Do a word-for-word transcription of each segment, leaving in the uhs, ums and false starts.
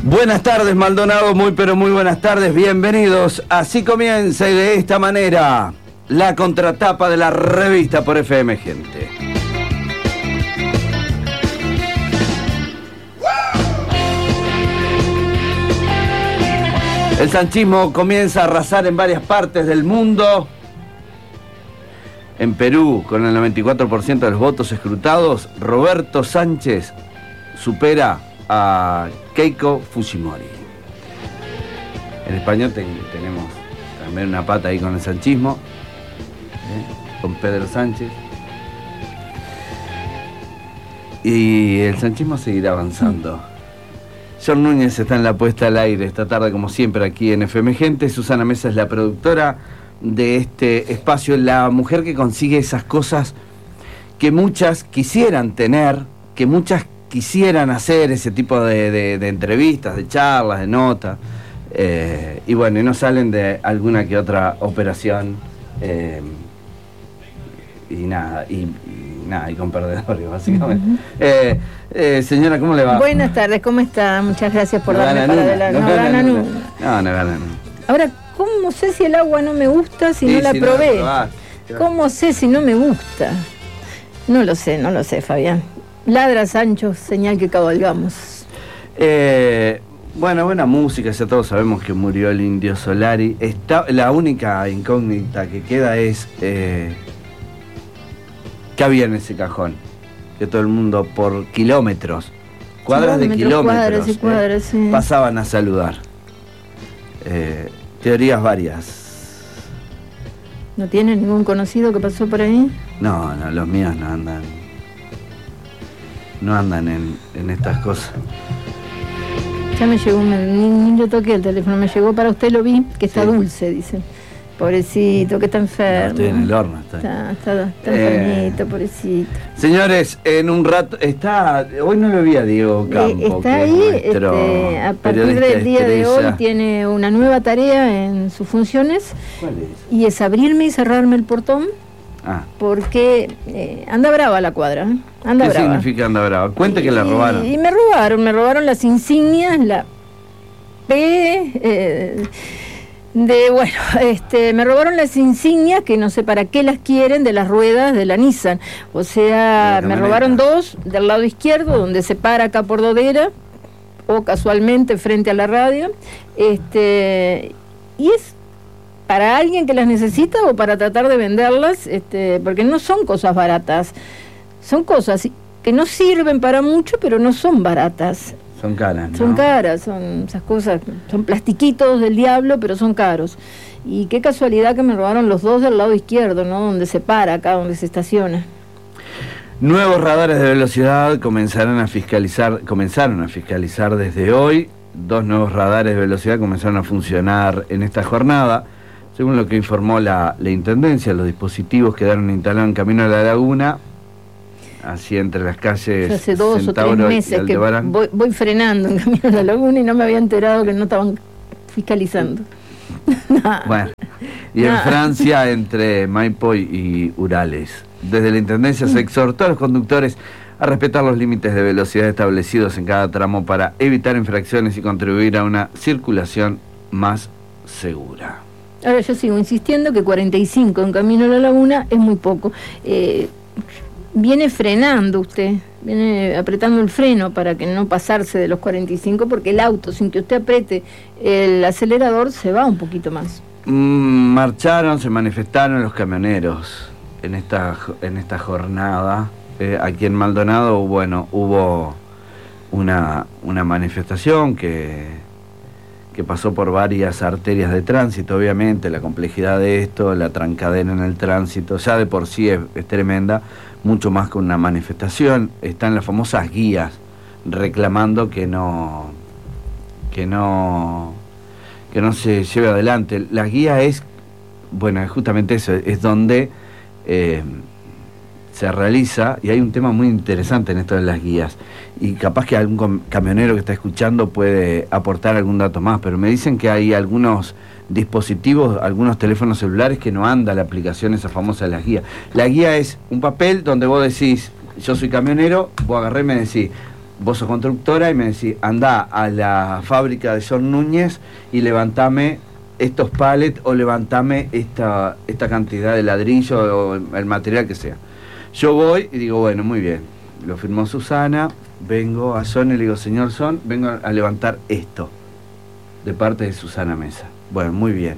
Buenas tardes, Maldonado, muy pero muy buenas tardes, bienvenidos. Así comienza y de esta manera la contratapa de la revista por F M, gente. El sanchismo comienza a arrasar en varias partes del mundo. En Perú, con el noventa y cuatro por ciento de los votos escrutados, Roberto Sánchez supera a Keiko Fujimori. En español te, tenemos también una pata ahí con el sanchismo, ¿eh? Con Pedro Sánchez. Y el sanchismo seguirá avanzando. John Núñez está en la puesta al aire esta tarde, como siempre, aquí en F M Gente. Susana Mesa es la productora de este espacio, la mujer que consigue esas cosas que muchas quisieran tener, que muchas quisieran hacer, ese tipo de, de, de entrevistas, de charlas, de notas, eh, y bueno, y no salen de alguna que otra operación, eh, y nada, y, y nada, y con perdedores, básicamente. Uh-huh. eh, eh, señora, ¿cómo le va? Buenas tardes, ¿cómo está? Muchas gracias por no darme gana para nuna, adelante. No, No, gana gana nuna. nuna. No, no gana nuna. Ahora, ¿cómo sé si el agua no me gusta si Sí, no la si probé? No la probaste. ¿Cómo sé si no me gusta? No lo sé, no lo sé, Fabián. Ladra Sancho, señal que cabalgamos. Eh, bueno, buena música, ya todos sabemos que murió el Indio Solari. Está, la única incógnita que queda es eh, ¿qué había en ese cajón? Que todo el mundo por kilómetros, cuadras de kilómetros, cuadras y cuadras, eh, sí. pasaban a saludar. Eh, teorías varias. ¿No tiene ningún conocido que pasó por ahí? No, no, los míos no andan. No andan en, en estas cosas. Ya me llegó, me, ni, ni lo toqué el teléfono, me llegó para usted, lo vi, que está sí. Dulce, dice. Pobrecito, que está enfermo. No, estoy en el horno. Está, está, está, está eh, enfermito, pobrecito. Señores, en un rato, está, hoy no lo vi a Diego Campo. Eh, está ahí, este, a partir del día de hoy tiene una nueva tarea en sus funciones. ¿Cuál es? Y es abrirme y cerrarme el portón. Ah. Porque eh, anda brava la cuadra, ¿eh? Anda ¿Qué brava. significa anda brava? Cuente que la robaron. Y, y me robaron, me robaron las insignias, la P, eh, de, bueno, este, me robaron las insignias, que no sé para qué las quieren, de las ruedas de la Nissan. O sea, me robaron dos del lado izquierdo, donde se para acá por Dodera, o casualmente frente a la radio, este, y es para alguien que las necesita o para tratar de venderlas, este, porque no son cosas baratas, son cosas que no sirven para mucho, pero no son baratas. Son caras, ¿no? Son caras, son esas cosas, son plastiquitos del diablo, pero son caros. Y qué casualidad que me robaron los dos del lado izquierdo, ¿no? Donde se para, acá donde se estaciona. Nuevos radares de velocidad comenzarán a fiscalizar, comenzaron a fiscalizar desde hoy. Dos nuevos radares de velocidad comenzaron a funcionar en esta jornada. Según lo que informó la, la Intendencia, los dispositivos quedaron instalados en Camino a la Laguna, así entre las calles Yo hace dos Centauro o tres meses que voy, voy frenando en Camino a la Laguna y no me había enterado que no estaban fiscalizando. Bueno, y en Francia, entre Maipo y Urales. Desde la Intendencia se exhortó a los conductores a respetar los límites de velocidad establecidos en cada tramo para evitar infracciones y contribuir a una circulación más segura. Ahora yo sigo insistiendo que cuarenta y cinco en Camino a la Laguna es muy poco. Eh, viene frenando usted, viene apretando el freno para que no pasarse de los cuarenta y cinco, porque el auto, sin que usted apriete el acelerador, se va un poquito más. Mm, marcharon, se manifestaron los camioneros en esta, en esta jornada. Eh, aquí en Maldonado, bueno, hubo una, una manifestación que... que pasó por varias arterias de tránsito, obviamente, la complejidad de esto, la trancadera en el tránsito, ya de por sí es, es tremenda, mucho más que una manifestación. Están las famosas guías reclamando que no, que no, que no se lleve adelante. La guía es, bueno, es justamente eso, es donde eh, se realiza, y hay un tema muy interesante en esto de las guías, y capaz que algún camionero que está escuchando puede aportar algún dato más, pero me dicen que hay algunos dispositivos, algunos teléfonos celulares que no anda la aplicación esa famosa de las guías. La guía es un papel donde vos decís, yo soy camionero, vos agarré y me decís, vos sos constructora y me decís, andá a la fábrica de Son Núñez y levantame estos pallets o levantame esta, esta cantidad de ladrillo o el, el material que sea. Yo voy y digo, bueno, muy bien, lo firmó Susana, vengo a Son y le digo, señor Son, vengo a levantar esto, de parte de Susana Mesa. Bueno, muy bien.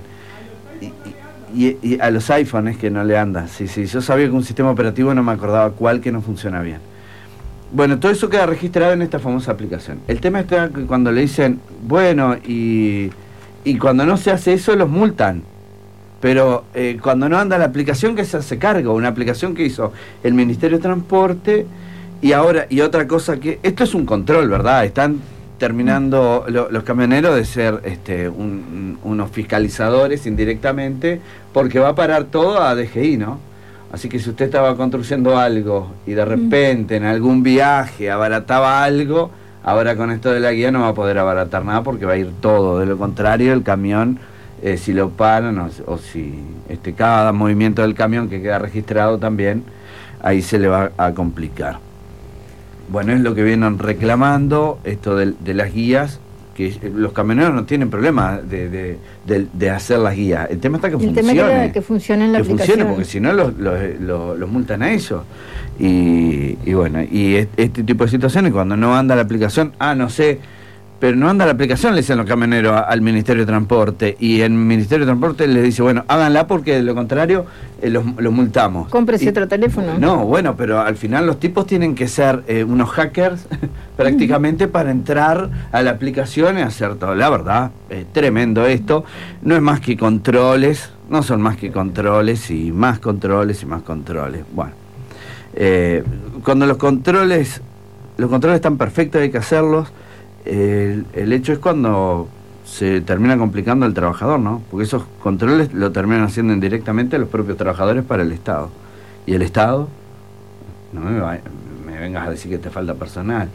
Y, y, y a los iPhones que no le anda, sí, sí, yo sabía que un sistema operativo no me acordaba cuál que no funciona bien. Bueno, todo eso queda registrado en esta famosa aplicación. El tema está que cuando le dicen, bueno, y, y cuando no se hace eso los multan. Pero eh, cuando no anda la aplicación que se hace cargo, una aplicación que hizo el Ministerio de Transporte, y ahora, y otra cosa que, esto es un control, ¿verdad? Están terminando lo, los camioneros de ser este, un, unos fiscalizadores indirectamente, porque va a parar todo a D G I, ¿no? Así que si usted estaba construyendo algo y de repente en algún viaje abarataba algo, ahora con esto de la guía no va a poder abaratar nada porque va a ir todo. De lo contrario, el camión, eh, si lo paran o, o si este, cada movimiento del camión que queda registrado también, ahí se le va a complicar. Bueno, es lo que vienen reclamando, esto de, de las guías, que los camioneros no tienen problema de, de, de, de hacer las guías. El tema está que el funcione. El tema es que funcione en la que aplicación. Funcione, porque si no los, los, los, los multan a ellos. Y, y bueno, y este, este tipo de situaciones, cuando no anda la aplicación, ah, no sé, pero no anda la aplicación, le dicen los camioneros al Ministerio de Transporte, y el Ministerio de Transporte les dice, bueno, háganla porque de lo contrario eh, los, los multamos. Cómprese y, otro teléfono. No, bueno, pero al final los tipos tienen que ser eh, unos hackers prácticamente para entrar a la aplicación y hacer todo. La verdad, eh, tremendo esto. No es más que controles, no son más que controles y más controles y más controles. Bueno, eh, cuando los controles, los controles están perfectos, hay que hacerlos. El, el hecho es cuando se termina complicando al trabajador, ¿no? Porque esos controles lo terminan haciendo indirectamente los propios trabajadores para el Estado. Y el Estado, no me, va, me vengas a decir que te falta personal.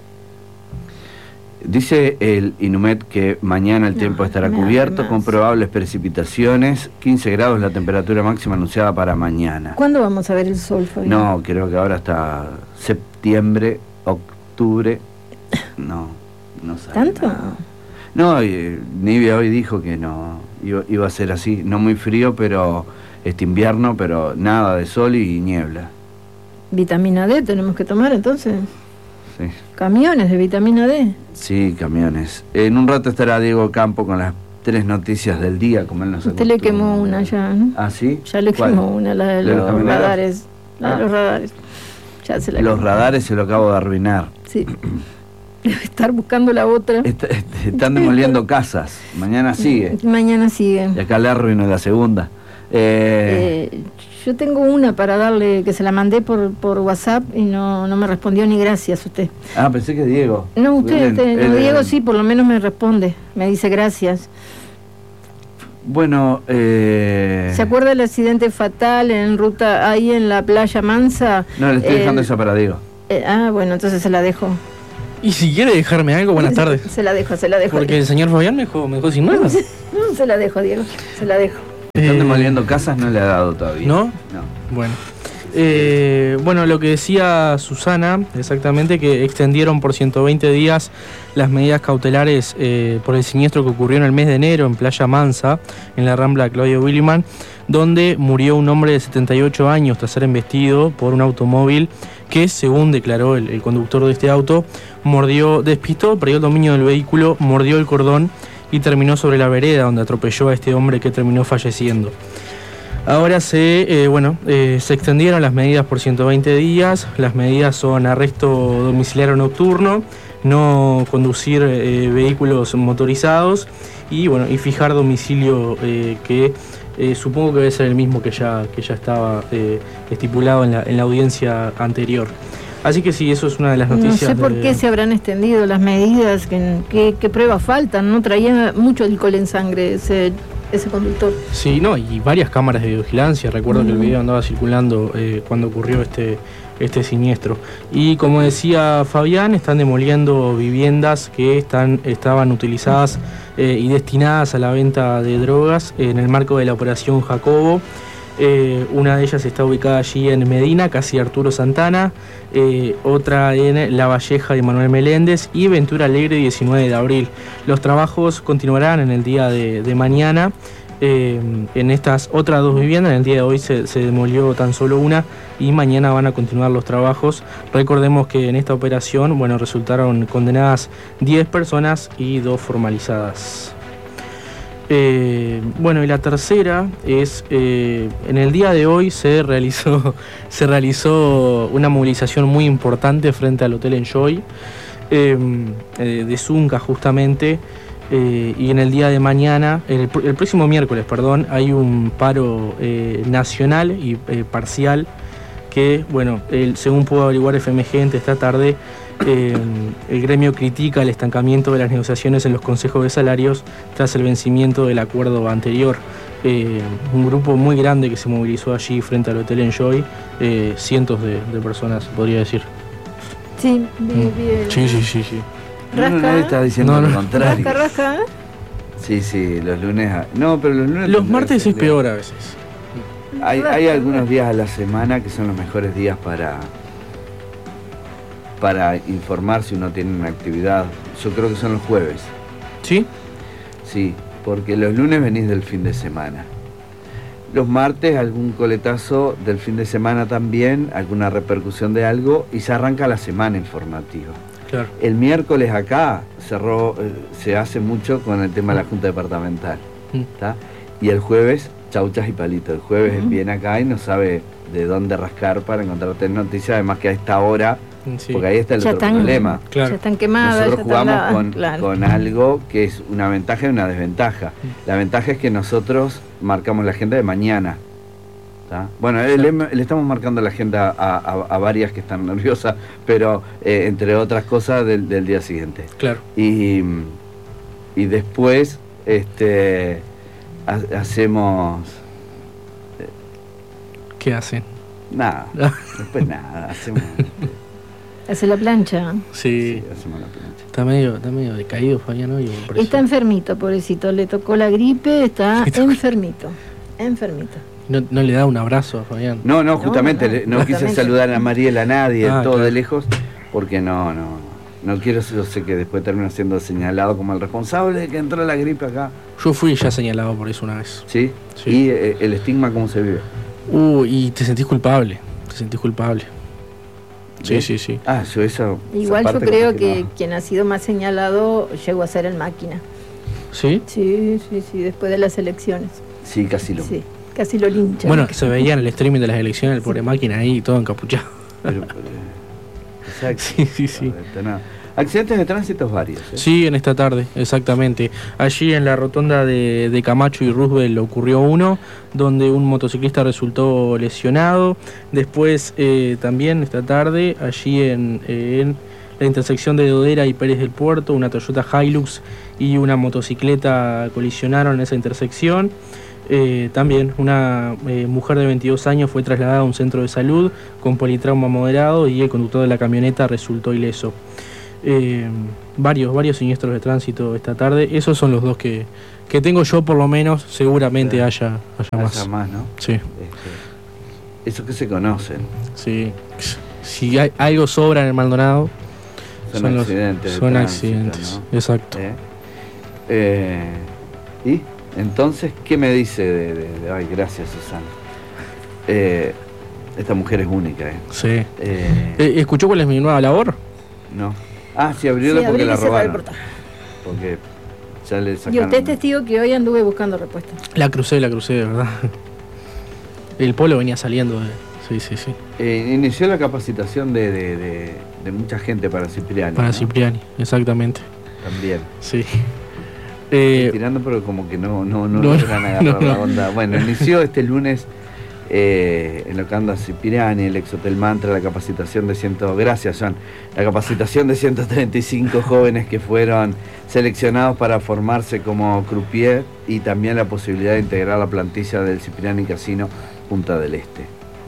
Dice el INUMED que mañana el no, tiempo estará cubierto con probables precipitaciones, quince grados la temperatura máxima anunciada para mañana. ¿Cuándo vamos a ver el sol, Fabián? No, creo que ahora hasta septiembre, octubre, no. No sabe ¿Tanto? Nada. No, eh, Nivia hoy dijo que no iba, iba a ser así, no muy frío, pero este invierno, pero nada de sol y niebla. ¿Vitamina D tenemos que tomar entonces? Sí. ¿Camiones de vitamina D? Sí, camiones. En un rato estará Diego Campo con las tres noticias del día, como él nos Usted le quemó una ya, ¿no? ¿Ah, sí? Ya le ¿Cuál? quemó una, la de los, los radares. La ah. de los radares. Ya se la los quemó. radares se lo acabo de arruinar. Sí. Debe estar buscando la otra. Est est están demoliendo casas. Mañana sigue. Mañana sigue. Y acá le arruino la segunda. Eh... Eh, yo tengo una para darle, que se la mandé por, por WhatsApp y no, no me respondió ni gracias usted. Ah, pensé que Diego. No, usted, Él, usted él, no, Diego él, sí, por lo menos me responde. Me dice gracias. Bueno, eh... ¿se acuerda del accidente fatal en ruta ahí en la playa Mansa? No, le estoy eh, dejando esa para Diego. Eh, ah, bueno, entonces se la dejo. Y si quiere dejarme algo, buenas tardes. Se la dejo, se la dejo. Porque el señor Fabián me dejó, me dejó sin nada. No, se la dejo, Diego, se la dejo. Están Eh, demoliendo casas, no le ha dado todavía. ¿No? No. Bueno. Eh, bueno, lo que decía Susana, exactamente, que extendieron por ciento veinte días las medidas cautelares eh, por el siniestro que ocurrió en el mes de enero en Playa Mansa, en la Rambla Claudio Williman, donde murió un hombre de setenta y ocho años tras ser embestido por un automóvil que, según declaró el, el conductor de este auto, mordió, despistó, perdió el dominio del vehículo, mordió el cordón y terminó sobre la vereda donde atropelló a este hombre que terminó falleciendo. Ahora se, eh, bueno, eh, se extendieron las medidas por ciento veinte días. Las medidas son arresto domiciliario nocturno, no conducir eh, vehículos motorizados y, bueno, y fijar domicilio eh, que eh, supongo que debe ser el mismo que ya, que ya estaba eh, estipulado en la, en la audiencia anterior. Así que sí, eso es una de las noticias. No sé por de... qué se habrán extendido las medidas, qué que, que pruebas faltan, ¿no? Traía mucho alcohol en sangre ese, ese conductor. Sí, no, y varias cámaras de vigilancia. Recuerdo mm. que el video andaba circulando eh, cuando ocurrió este, este siniestro. Y como decía Fabián, están demoliendo viviendas que están, estaban utilizadas eh, y destinadas a la venta de drogas en el marco de la Operación Jacobo. Eh, una de ellas está ubicada allí en Medina, casi Arturo Santana, eh, otra en La Valleja de Manuel Meléndez y Ventura Alegre diecinueve de abril. Los trabajos continuarán en el día de, de mañana. Eh, en estas otras dos viviendas, en el día de hoy se, se demolió tan solo una y mañana van a continuar los trabajos. Recordemos que en esta operación, bueno, resultaron condenadas diez personas y dos formalizadas. Eh, bueno, y la tercera es, eh, en el día de hoy se realizó, se realizó una movilización muy importante frente al Hotel Enjoy, eh, eh, de Zunca justamente. Eh, y en el día de mañana, el, el próximo miércoles, perdón, hay un paro eh, nacional y eh, parcial que, bueno, el, según pudo averiguar F M G esta tarde, eh, el gremio critica el estancamiento de las negociaciones en los consejos de salarios tras el vencimiento del acuerdo anterior. Eh, un grupo muy grande que se movilizó allí frente al Hotel Enjoy, eh, cientos de, de personas, podría decir. Sí, bien, bien. Sí, sí, sí, sí. No, no, nadie está diciendo No, no. lo contrario. Rasca, rasca. Sí, sí, los lunes... a- No, pero los lunes... Los tendría martes que ser es peor a veces. Hay, hay algunos días a la semana que son los mejores días para para informar si uno tiene una actividad. Yo creo que son los jueves. ¿Sí? Sí, porque los lunes venís del fin de semana. Los martes algún coletazo del fin de semana también, alguna repercusión de algo y se arranca la semana informativa. Claro. El miércoles acá cerró, eh, se hace mucho con el tema de la Junta Departamental. Mm. ¿Tá? Y el jueves, chauchas y palitos. El jueves Ujú. viene acá y no sabe de dónde rascar para encontrarte noticias, además que a esta hora, Sí. porque ahí está el Ya otro están, problema. Claro. ya están quemadas. Nosotros ya jugamos están con, lavadas, claro. con algo que es una ventaja y una desventaja. Mm. La ventaja es que nosotros marcamos la agenda de mañana. ¿Tá? Bueno, le, le estamos marcando la agenda a, a, a varias que están nerviosas, pero eh, entre otras cosas del, del día siguiente. Claro. Y, y después este, ha- hacemos ¿Qué hacen? nada, después nada, hacemos, Hace la plancha. Sí. sí, hacemos la plancha. Está medio, está medio decaído Fabián hoy. me parece. Está enfermito, pobrecito. Le tocó la gripe, está enfermito. Enfermito. No, no le da un abrazo a Fabián. No, no, No, justamente no, le- no, quise justamente. saludar a Mariela, a nadie, Ah, todo claro. de lejos, porque no, no, no quiero, yo sé que después termino siendo señalado como el responsable de que entró la gripe acá. Yo fui ya señalado por eso una vez. ¿Sí? Sí. ¿Y eh, el estigma cómo se vive? Uh, y te sentís culpable. Te sentís culpable. Sí, ¿Sí? sí, sí. Ah, yo eso... Igual esa yo parte creo capaz que no. quien ha sido más señalado llegó a ser el máquina. ¿Sí? Sí, sí, sí, después de las elecciones. Sí, casi lo Sí, casi lo linchan. Bueno, se veía en el streaming de las elecciones el pobre máquina ahí todo encapuchado. Pero, pero, exacto. Sí, sí, sí. Correcto, no. Accidentes de tránsito varios. ¿eh? Sí, en esta tarde, exactamente. Allí en la rotonda de, de Camacho y Roosevelt ocurrió uno, donde un motociclista resultó lesionado. Después, eh, también esta tarde, allí en, eh, en la intersección de Dodera y Pérez del Puerto, una Toyota Hilux y una motocicleta colisionaron en esa intersección. Eh, también una eh, mujer de veintidós años fue trasladada a un centro de salud con politrauma moderado y el conductor de la camioneta resultó ileso. Eh, varios, varios siniestros de tránsito esta tarde. Esos son los dos que, que tengo yo, por lo menos. Seguramente Claro. haya, haya Haya más. más, ¿no? Sí, Este, esos que se conocen. sí. Si hay, algo sobra en el Maldonado, Son, son, los, accidentes. de son tránsito, accidentes. ¿no? Exacto. ¿Eh? Eh, ¿Y? Entonces, ¿qué me dice de, de- de- Ay, gracias, Susana. Eh, esta mujer es única, ¿eh? Sí. Eh, Eh, ¿Escuchó cuál es mi nueva labor? no. Ah, sí, abrióla Sí, porque abrí la y cerrá el robaron. portal. Porque ya le Y sacaron... usted es testigo que hoy anduve buscando respuestas. La crucé, la crucé, de verdad. El polo venía saliendo de... Sí, sí, sí. Eh, inició la capacitación de, de, de- de mucha gente para Cipriani. Para ¿no? Cipriani, exactamente. También. Sí. Estoy Eh, tirando, pero como que no, no, no, no, logran agarrar no, no. la onda. Bueno, inició este lunes eh, en lo que anda Cipriani, el ex Hotel Mantra, la capacitación de ciento, gracias, John, la capacitación de ciento treinta y cinco jóvenes que fueron seleccionados para formarse como croupier y también la posibilidad de integrar la plantilla del Cipriani Casino Punta del Este.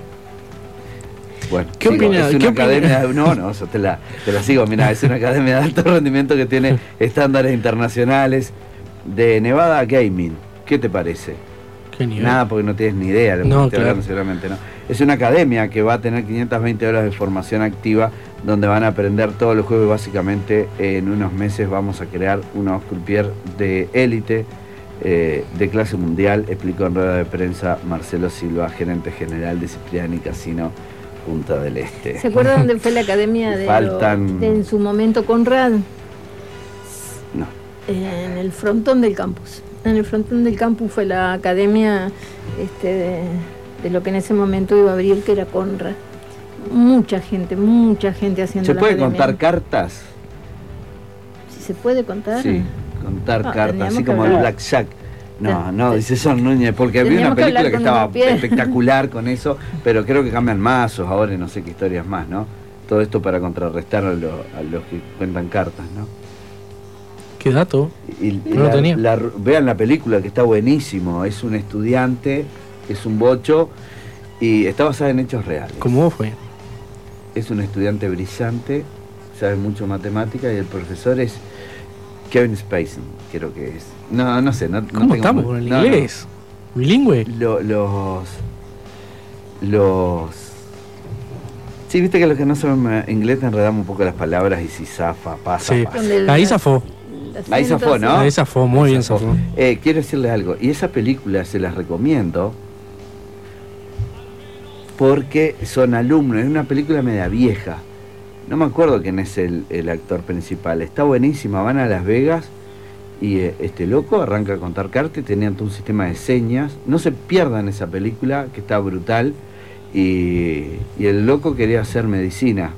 Bueno, ¿Qué sigo, opina- es una qué opina? academia, no, no, eso te la, te la sigo, mirá, es una academia de alto rendimiento que tiene estándares internacionales de Nevada Gaming. ¿Qué te parece? Qué nivel. Nada, porque no tienes ni idea de lo que No, estoy claro. hablando, seguramente no. Es una academia que va a tener quinientas veinte horas de formación activa, donde van a aprender todos los jueves. Básicamente, en unos meses vamos a crear unos croupier de élite, eh, de clase mundial, explicó en rueda de prensa Marcelo Silva, gerente general de Cipriani Casino Punta del Este. ¿Se acuerda dónde fue la academia de, Faltan- lo- de en su momento Conrad? No. En el frontón del campus. En el frontón del campus fue la academia este, de, de lo que en ese momento iba a abrir, que era Conrad. Mucha gente, mucha gente haciendo ¿Se la puede academia. contar cartas? Si se puede contar. Sí, contar No, cartas, tendríamos así que como el hablar. blackjack. No, Ten- no, ten- dice Son Núñez, porque había una Tendríamos que película hablar que con estaba unos pies. espectacular con eso, pero creo que cambian mazos ahora y no sé qué historias más, ¿no? Todo esto para contrarrestar a, lo- a los que cuentan cartas, ¿no? Qué dato. Y, y No lo la- tenía. la- vean la película, que está buenísimo. Es un estudiante, es un bocho y está basada en hechos reales. ¿Cómo fue? Es un estudiante brillante, sabe mucho matemática y el profesor es Kevin Spacey, creo que es. No, no sé, no, no ¿Cómo tengo estamos muy- con el no, no. inglés? ¿Bilingüe? Lo- los. Los. Sí, viste que los que no saben inglés te enredamos un poco las palabras y si zafa, pasa, Sí. pasa. Donde el- Ahí zafó. el Ahí acento, zafó, ¿no? Ahí zafó, muy bien zafó. Eh, quiero decirles algo, y esa película se las recomiendo porque son alumnos, es una película media vieja. No me acuerdo quién es el, el actor principal, está buenísima, van a Las Vegas y eh, este loco arranca a contar cartas y tenían todo un sistema de señas. No se pierdan esa película, que está brutal, y, y el loco quería hacer medicina.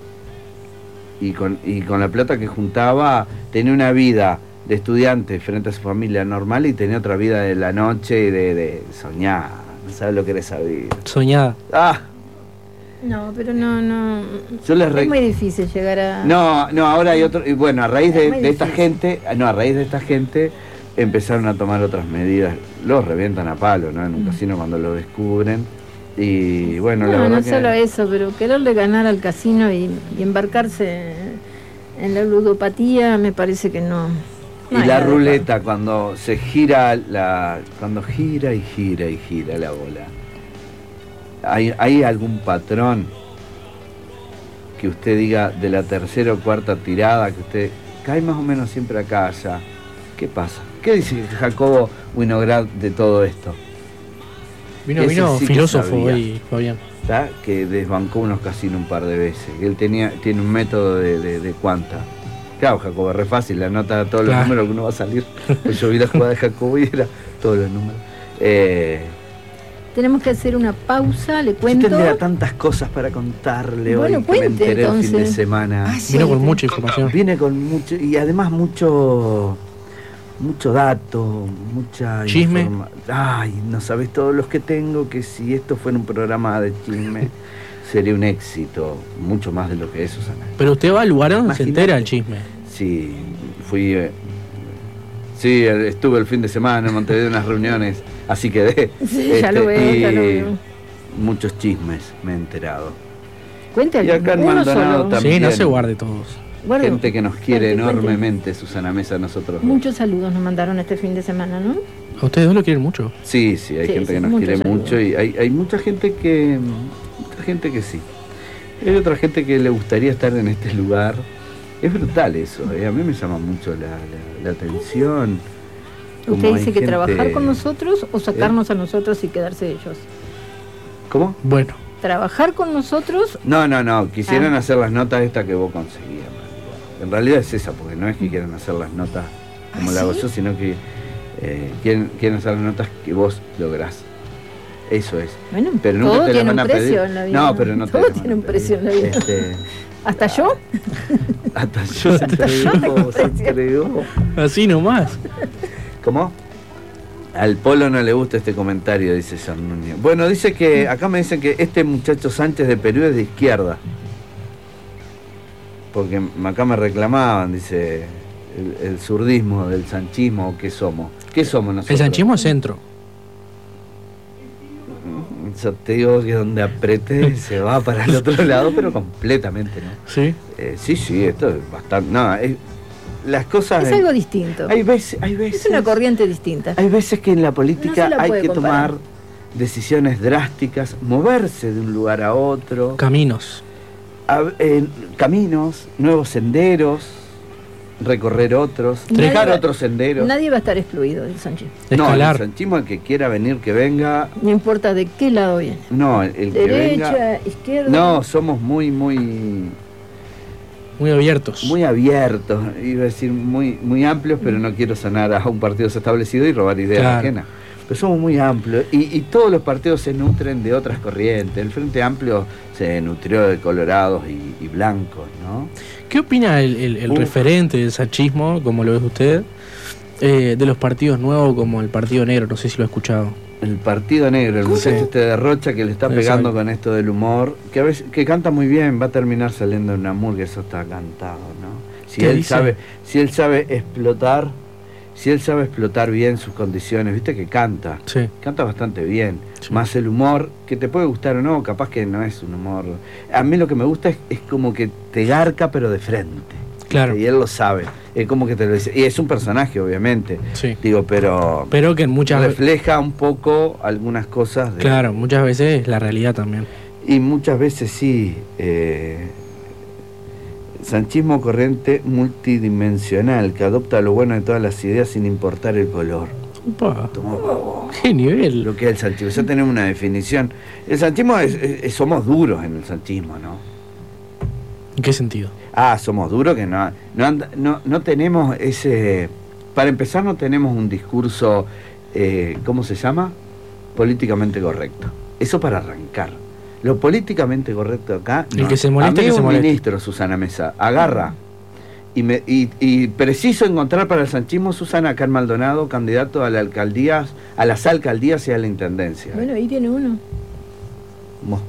Y con, y con la plata que juntaba tenía una vida de estudiante frente a su familia normal y tenía otra vida de la noche y de, de soñar. No sabes lo que era esa vida. Soñada. Ah, No, pero no, no. yo les Es re- muy difícil llegar a. No, no, ahora hay otro. Y bueno, a raíz Es de, muy de esta difícil. gente, no, a raíz de esta gente empezaron a tomar otras medidas. Los revientan a palo, ¿no? En un Mm. casino cuando lo descubren. Y bueno, No, la no, verdad que. solo eso, pero quererle ganar al casino y, y embarcarse en la ludopatía me parece que no. no Y hay la nada. ruleta, cuando se gira la. Cuando gira y gira y gira la bola. ¿Hay, hay algún patrón que usted diga de la tercera o cuarta tirada que usted cae más o menos siempre acá, allá? ¿Qué pasa? ¿Qué dice Jacobo Winograd de todo esto? Vino, Ese vino sí que filósofo sabía. hoy, Fabián. ¿Está? Que desbancó unos casinos un par de veces. Él tenía, tiene un método de, de, de cuanta. Claro, Jacobo, es re fácil, le anota todos los Claro. números que uno va a salir. Pues yo vi la jugada de Jacobo y era todos los números. Eh, Tenemos que hacer una pausa, le yo cuento. tendría tantas cosas para contarle Bueno, hoy que me cuente, enteré el fin de entonces. semana. Ah, sí. Vino con mucha información. Viene con mucho, y además mucho, mucho dato, mucha ¿Chisme? informa- Ay, no sabes todos los que tengo, que si esto fuera un programa de chisme sería un éxito, mucho más de lo que es, Susana. Pero usted va al lugar donde se Imagínate. entera el chisme. Sí, fui, eh, sí, eh, estuve el fin de semana en Montevideo en unas reuniones, así que de, Sí, ya lo veo, y ya lo veo. muchos chismes me he enterado. Cuente Y acá en uno Maldonado solo. también. Sí, no se guarde todos. Guarde- Gente que nos quiere cuente, cuente. enormemente, Susana Mesa, nosotros. dos. Muchos saludos nos mandaron este fin de semana, ¿no? A ustedes dos lo quieren mucho. Sí, sí, hay Sí, gente sí, que nos muchos quiere saludos. mucho y hay, hay mucha gente que mucha gente que sí. Hay otra gente que le gustaría estar en este lugar. Es brutal eso, ¿eh? A mí me llama mucho la, la- la atención. Como Usted hay dice que gente- trabajar con nosotros o sacarnos a nosotros y quedarse ellos. ¿Cómo? Bueno, Trabajar con nosotros. No, no, no, quisieran Ah. hacer las notas estas que vos conseguías. María. En realidad es esa, porque no es que quieran hacer las notas como ¿Ah, la hago sí? yo, sino que eh, quieren, quieren hacer las notas que vos lográs. Eso es. Bueno, Pero nunca todo te las tiene un van a precio pedir. en la vida. No, pero no te Todo las van tiene a un precio en la pedir. vida. Este, ¿Hasta yo? hasta yo se entregó, se entregó. así nomás. ¿Cómo? Al Polo no le gusta este comentario, dice San Núñez. Bueno, dice que, acá me dicen que este muchacho Sánchez de Perú es de izquierda. Porque acá me reclamaban, dice, el, el zurdismo del sanchismo, ¿qué somos? ¿Qué somos nosotros? El sanchismo es centro. Yo te digo que donde apriete se va para el otro lado, pero completamente, ¿no? Sí. Eh, sí, sí, esto es bastante... No, es- las cosas... Es algo distinto. Hay veces, hay veces... Es una corriente distinta. Hay veces que en la política No se la hay puede que comparar. tomar decisiones drásticas, moverse de un lugar a otro. Caminos. A, eh, caminos, nuevos senderos, recorrer otros, dejar va, otros senderos. Nadie va a estar excluido del sanchismo. No, el sanchismo, el que quiera venir, que venga. No importa de qué lado viene. No, el, el Derecha, que venga. izquierda. No, somos muy, muy... Muy abiertos. Muy abiertos, iba a decir muy, muy amplios, pero no quiero sonar a un partido establecido y robar ideas claro. ajenas. Pero somos muy amplios y, y todos los partidos se nutren de otras corrientes. El Frente Amplio se nutrió de colorados y, y blancos, ¿no? ¿Qué opina el, el, el referente del sanchismo, como lo ve usted, eh, de los partidos nuevos como el Partido Negro? No sé si lo ha escuchado. El Partido Negro, el muchacho este de Rocha que le está pegando Exacto. con esto del humor, que a veces que canta muy bien, va a terminar saliendo en una murga, eso está cantado, ¿no? Si él dice? sabe, si él sabe explotar, si él sabe explotar bien sus condiciones, viste que canta, sí. canta bastante bien, sí. Más el humor, que te puede gustar o no, capaz que no es un humor. A mí lo que me gusta es, es como que te garca pero de frente. Claro. Y él lo sabe. Es como que te lo dice. Y es un personaje, obviamente. Sí. Digo, pero. Pero que en muchas refleja un poco algunas cosas. De, claro, muchas veces es la realidad también. Y muchas veces sí. Eh, sanchismo corriente multidimensional que adopta lo bueno de todas las ideas sin importar el color. Opa. ¡Qué nivel! Lo que es el sanchismo. Ya tenemos una definición. El sanchismo es, es, es somos duros en el sanchismo, ¿no? ¿En qué sentido? Ah, somos duros que no, no, no, no tenemos ese... Para empezar no tenemos un discurso, eh, ¿cómo se llama? Políticamente correcto. Eso para arrancar. Lo políticamente correcto acá... El no. que se molesta, a mí que un se moleste. ministro, Susana Mesa, agarra y, me, y, y preciso encontrar para el sanchismo, Susana, acá en Maldonado, candidato a la alcaldía, a las alcaldías y a la intendencia. Bueno, ahí tiene uno. Bueno.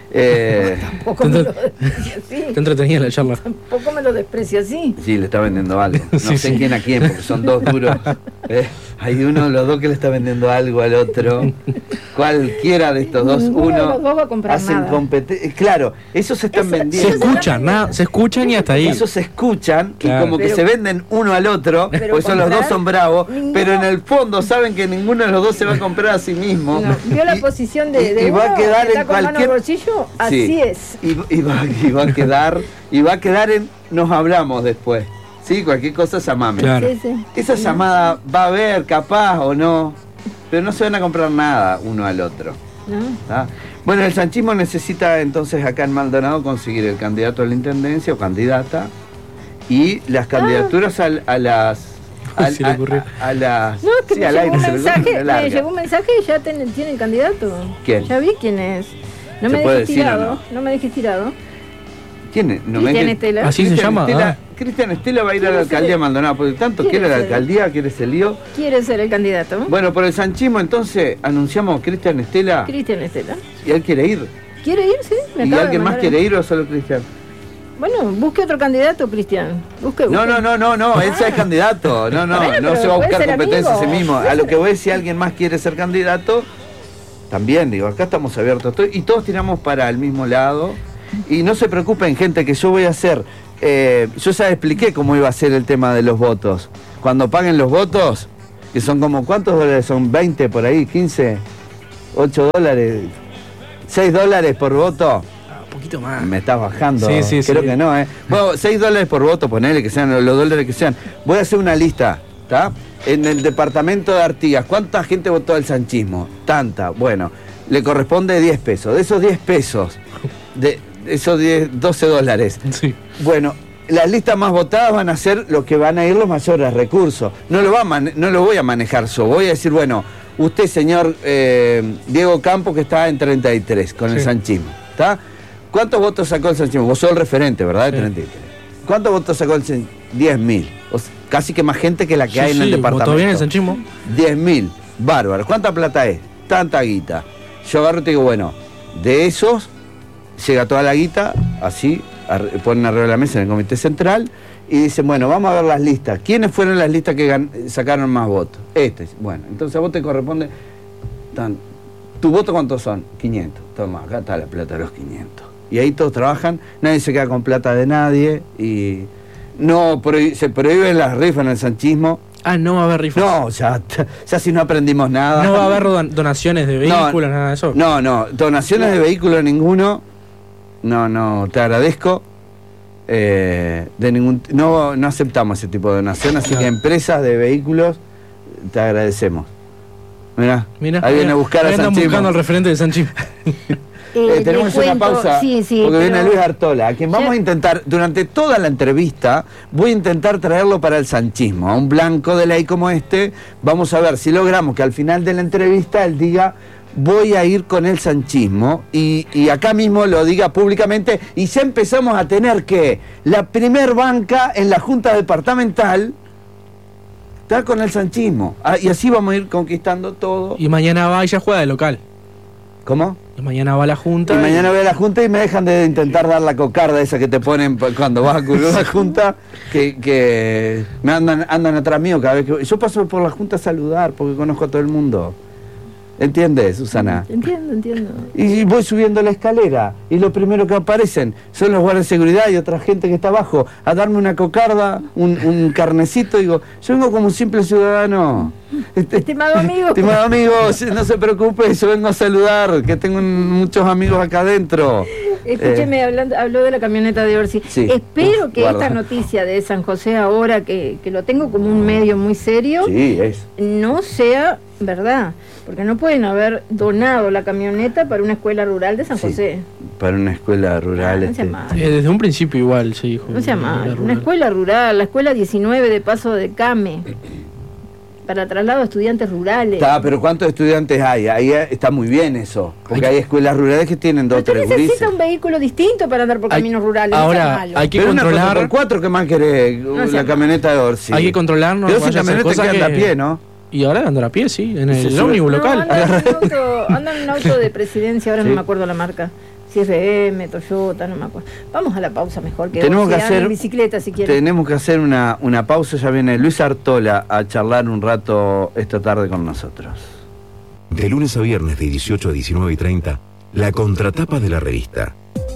Eh, tampoco me lo desprecia así. Te entretenía la charla. Tampoco me lo desprecia así. Sí, le está vendiendo algo. No sí, sé sí. quién a quién, porque son dos duros. Eh, hay uno de los dos que le está vendiendo algo al otro. Cualquiera de estos dos, Ninguno uno de los dos va a comprar hacen nada. competencia. Claro, esos se están Eso- vendiendo. Se escuchan, nada, se escuchan y hasta ahí. Esos se escuchan Claro. y como que Pero- se venden uno al otro, Pero porque son los comprar, dos son bravos, ninguno- pero en el fondo saben que ninguno de los dos se va a comprar a sí mismo. No, vio la Y- posición de, y- de y va a uno quedar que está en con mano cualquier- al bolsillo, así Sí. es. Y, y va, y va a quedar, y va a quedar en nos hablamos después. Sí, cualquier cosa llamame. Claro. Sí, sí. Esa llamada va a haber, capaz o no, pero no se van a comprar nada uno al otro. ¿No? ¿Tá? Bueno, el sanchismo necesita entonces acá en Maldonado conseguir el candidato a la intendencia o candidata y las candidaturas al- a, las... al- Se le ocurrió. a, a las... No, es que sí, me, al llegó aire un se le ocurre, mensaje, me me larga. llegó un mensaje y ya ten- tiene el candidato. ¿Quién? Ya vi quién es. No ¿Se me puede dejes decir o tirado, no? no? me dejes tirado. ¿Quién es? No me Cristian dejes- Estela. Así se Cristian llama. Estela, ah. Cristian Estela va a ir a la ¿Quiere alcaldía ser? de Maldonado, porque tanto ¿Quiere quiere la ser? alcaldía, quiere ese lío. Quiere ser el candidato. Bueno, por el sanchismo entonces anunciamos a Cristian Estela Cristian Estela. y él quiere ir. ¿Quiere ir? Sí. Me ¿Y acaba de alguien más mandar- quiere ir o solo Cristian? Bueno, busque otro candidato, Cristian. Busque, No, busque. no, no, no, no, él ya es candidato. No, no, Bueno, no pero se va a puede buscar ser competencia amigo. ese mismo. Puede A lo ser- que voy si alguien más quiere ser candidato, también digo, acá estamos abiertos to- y todos tiramos para el mismo lado. Y no se preocupen, gente, que yo voy a hacer. eh, yo ya expliqué cómo iba a ser el tema de los votos. Cuando paguen los votos, que son como, ¿cuántos dólares son? ¿veinte por ahí? ¿quince? ¿ocho dólares? ¿seis dólares por voto? Un poquito más. Me estás bajando. Sí, sí, Creo sí. que no, ¿eh? Bueno, seis dólares por voto, ponele que sean los dólares que sean. Voy a hacer una lista, ¿está? En el departamento de Artigas, ¿cuánta gente votó al sanchismo? Tanta. Bueno, le corresponde diez pesos. De esos diez pesos, de esos diez, doce dólares. Sí. Bueno, las listas más votadas van a ser los que van a ir los mayores recursos. No lo, va a mane- no lo voy a manejar yo. Voy a decir, bueno, usted, señor eh, Diego Campos, que está en treinta y tres con el Sí. sanchismo, ¿está? ¿Cuántos votos sacó el sanchismo? Vos sos el referente, ¿verdad? De Sí. treinta y tres. ¿Cuántos votos sacó el sanchismo? diez mil. O sea, casi que más gente que la que Sí, hay en el sí, departamento. votó bien el sanchismo. diez mil. Bárbaro. ¿Cuánta plata es? Tanta guita. Yo agarro y te digo, bueno, de esos llega toda la guita, así, ar- ponen arriba de la mesa en el comité central y dicen, bueno, vamos a ver las listas. ¿Quiénes fueron las listas que gan- sacaron más votos? Este. Bueno, entonces a vos te corresponde... Tan, ¿tu voto cuántos son? quinientos. Toma, acá está la plata de los quinientos. Y ahí todos trabajan, nadie se queda con plata de nadie y no prohí- se prohíben las rifas en el sanchismo. Ah, no va a haber rifas. No, ya, ya si no aprendimos nada. No va a haber don- donaciones de vehículos, no, nada de eso. No, no, donaciones no. de vehículos ninguno. No, no, te agradezco. Eh, de ningún, no, no aceptamos ese tipo de donación, así no. que empresas de vehículos, te agradecemos. Mirá, Mirá ahí viene a buscar a San Chismo. Están buscando al referente de San Chismo. Eh, tenemos una pausa sí, sí, porque pero... viene Luis Artola, a quien vamos sí. a intentar, durante toda la entrevista, voy a intentar traerlo para el sanchismo, a un blanco de ley como este. Vamos a ver si logramos que al final de la entrevista él diga: voy a ir con el sanchismo, y, y acá mismo lo diga públicamente, y ya empezamos a tener que la primer banca en la Junta Departamental está con el sanchismo, ah, y así vamos a ir conquistando todo. Y mañana va y ya juega de local. ¿Cómo? Y mañana va a la Junta. Y, y mañana voy a la Junta y me dejan de intentar dar la cocarda esa que te ponen cuando vas a cubrir una Junta, que, que me andan, andan atrás mío cada vez que... Yo paso por la Junta a saludar porque conozco a todo el mundo. ¿Entiendes, Susana? Entiendo, entiendo. Y voy subiendo la escalera y lo primero que aparecen son los guardias de seguridad y otra gente que está abajo a darme una cocarda, un, un carnecito. Digo, yo vengo como un simple ciudadano. Estimado amigo. Estimado amigo, no se preocupe, yo vengo a saludar, que tengo muchos amigos acá adentro. Escúcheme, eh, hablando, habló de la camioneta de Orsi. Sí. Espero Uf, que guarda. esta noticia de San José ahora, que, que lo tengo como un medio muy serio, sí, es. no sea verdad. Porque no pueden haber donado la camioneta para una escuela rural de San Sí, José. para una escuela rural. Ah, no sea este. mal. Eh, desde un principio igual se dijo. No sea mal. rural. Una escuela rural, la escuela diecinueve de Paso de Came, para traslado a estudiantes rurales. Está, pero ¿cuántos estudiantes hay? Ahí está muy bien eso. Porque hay, hay escuelas rurales que tienen dos o tres Usted necesita gurises. un vehículo distinto para andar por Hay, caminos rurales. ahora, no sea malo. hay que pero controlar. Una cuatro por cuatro, ¿qué más querés? No la sea camioneta de Orsi. Hay que controlarnos. Pero esa vaya a hacer camioneta cosas que anda que- a pie, ¿no? Y ahora andar a pie, sí, en el Sí, sí. ómnibus No, local. andan en un auto, andan en un auto de presidencia, ahora Sí. no me acuerdo la marca. Si es R M, Toyota, no me acuerdo. Vamos a la pausa mejor, que Tenemos que se anda hacer- en bicicleta si quieren. Tenemos que hacer una, una pausa. Ya viene Luis Artola a charlar un rato esta tarde con nosotros. De lunes a viernes de dieciocho a diecinueve y treinta, la contratapa de la revista.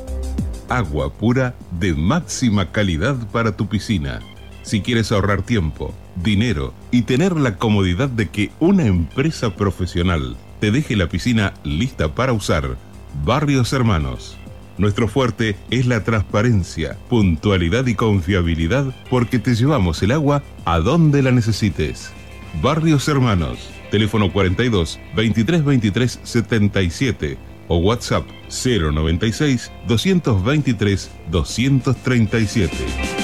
Agua pura de máxima calidad para tu piscina. Si quieres ahorrar tiempo, dinero y tener la comodidad de que una empresa profesional te deje la piscina lista para usar, Barrios Hermanos. Nuestro fuerte es la transparencia, puntualidad y confiabilidad, porque te llevamos el agua a donde la necesites. Barrios Hermanos, teléfono cuarenta y dos, veintitrés veintitrés setenta y siete o WhatsApp cero noventa y seis, doscientos veintitrés, doscientos treinta y siete.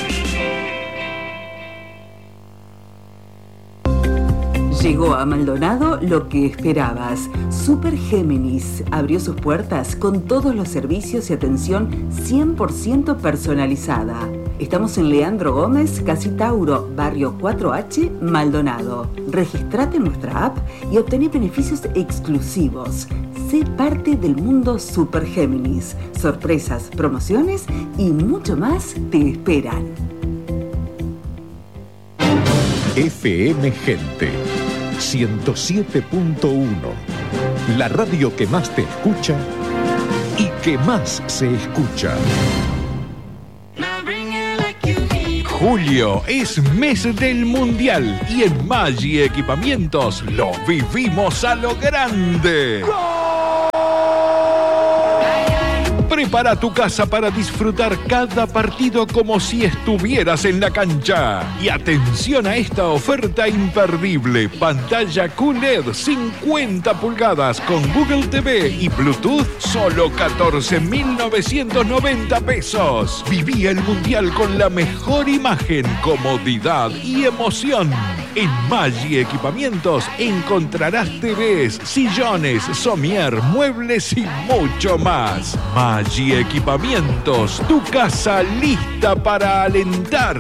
Llegó a Maldonado lo que esperabas. Super Géminis abrió sus puertas con todos los servicios y atención cien por ciento personalizada. Estamos en Leandro Gómez, Casi Tauro, barrio cuatro H, Maldonado. Registrate en nuestra app y obtené beneficios exclusivos. Sé parte del mundo Super Géminis. Sorpresas, promociones y mucho más te esperan. F M Gente ciento siete punto uno, la radio que más te escucha y que más se escucha. Julio es mes del Mundial y en Maggi Equipamientos lo vivimos a lo grande. Prepara tu casa para disfrutar cada partido como si estuvieras en la cancha. Y atención a esta oferta imperdible. Pantalla Q L E D cincuenta pulgadas con Google T V y Bluetooth, solo catorce mil novecientos noventa pesos. Viví el Mundial con la mejor imagen, comodidad y emoción. En Maggi Equipamientos encontrarás T Vs, sillones, somier, muebles y mucho más. Maggi Equipamientos, tu casa lista para alentar.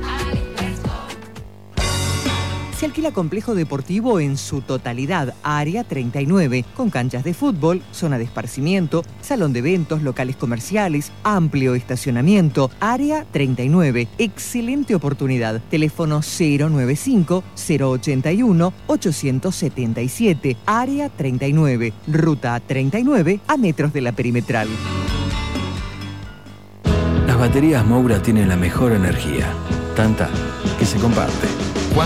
Se alquila complejo deportivo en su totalidad, Área treinta y nueve, con canchas de fútbol, zona de esparcimiento, salón de eventos, locales comerciales, amplio estacionamiento. Área treinta y nueve, excelente oportunidad. Teléfono cero noventa y cinco, cero ochenta y uno, ochocientos setenta y siete. Área treinta y nueve, ruta treinta y nueve, a metros de la perimetral. Las baterías Moura tienen la mejor energía, tanta que se comparte.